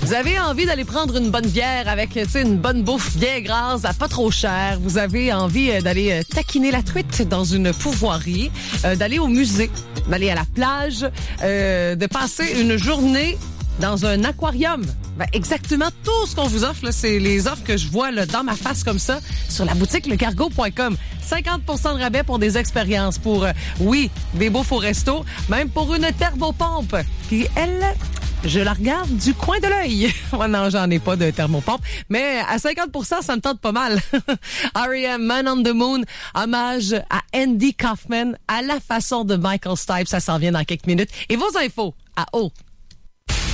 Vous avez envie d'aller prendre une bonne bière avec une bonne bouffe bien grasse, à pas trop cher. Vous avez envie d'aller taquiner la truite dans une pourvoirie, d'aller au musée, d'aller à la plage, de passer une journée dans un aquarium. Ben, exactement tout ce qu'on vous offre, là, c'est les offres que je vois là, dans ma face comme ça sur la boutique lecargo.com. 50% de rabais pour des expériences, pour, des beaux faux restos, même pour une thermopompe. Puis elle, je la regarde du coin de l'œil. Oh non, j'en ai pas de thermopompe, mais à 50%, ça me tente pas mal. R.E.M. Man on the Moon, hommage à Andy Kaufman, à la façon de Michael Stipe. Ça s'en vient dans quelques minutes. Et vos infos à